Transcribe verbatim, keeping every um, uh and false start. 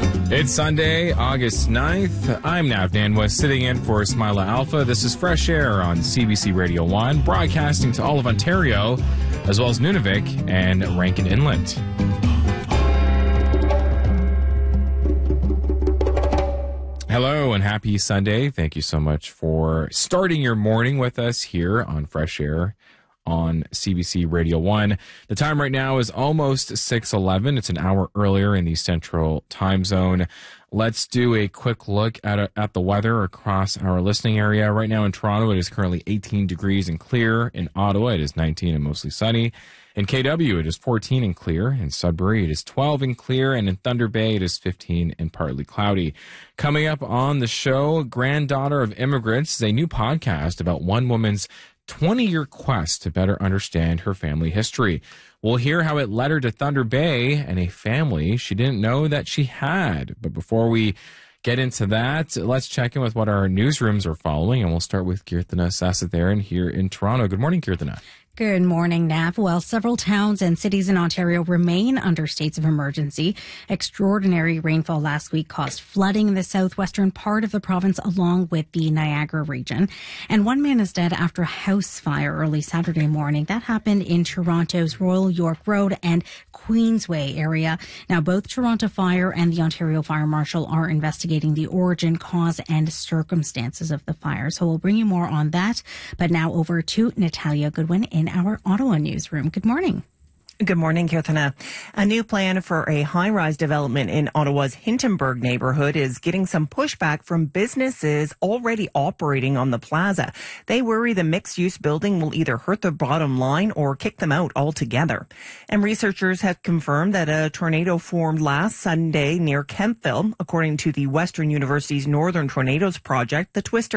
It's Sunday, August ninth. I'm Nav Nanwa, sitting in for Smila Alpha. This is Fresh Air on C B C Radio one, broadcasting to all of Ontario, as well as Nunavik and Rankin Inlet. Hello and happy Sunday. Thank you so much for starting your morning with us here on Fresh Air on C B C Radio one. The time right now is almost six eleven. It's an hour earlier in the Central Time Zone. Let's do a quick look at a, at the weather across our listening area. Right now in Toronto, it is currently eighteen degrees and clear. In Ottawa, it is nineteen and mostly sunny. In K W, it is fourteen and clear. In Sudbury, it is twelve and clear. And in Thunder Bay, it is fifteen and partly cloudy. Coming up on the show, Granddaughter of Immigrants is a new podcast about one woman's twenty-year quest to better understand her family history. We'll hear how it led her to Thunder Bay and a family she didn't know that she had. But before we get into that, let's check in with what our newsrooms are following, and we'll start with Kirtana Sasatharan here in Toronto. Good morning, Kirtana. Good morning, Nav. Well, several towns and cities in Ontario remain under states of emergency. Extraordinary rainfall last week caused flooding in the southwestern part of the province along with the Niagara region. And one man is dead after a house fire early Saturday morning. That happened in Toronto's Royal York Road and Queensway area. Now, both Toronto Fire and the Ontario Fire Marshal are investigating the origin, cause, and circumstances of the fire. So we'll bring you more on that. But now over to Natalia Goodwin in our Ottawa newsroom. Good morning. Good morning, Kirtana. A new plan for a high-rise development in Ottawa's Hintonburg neighborhood is getting some pushback from businesses already operating on the plaza. They worry the mixed-use building will either hurt their bottom line or kick them out altogether. And researchers have confirmed that a tornado formed last Sunday near Kemptville. According to the Western University's Northern Tornadoes Project, the twister